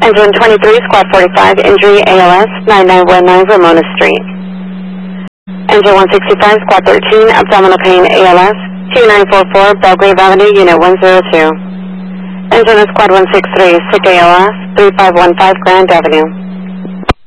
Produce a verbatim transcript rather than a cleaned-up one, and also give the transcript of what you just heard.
Engine twenty-three, Squad forty-five, injury A L S, nine nine one nine Ramona Street. Engine one sixty-five, Squad thirteen, abdominal pain A L S, two nine four four, Belgrave Avenue, Unit one zero two. Engine of Squad one six three, sick A L S, three five one five Grand Avenue.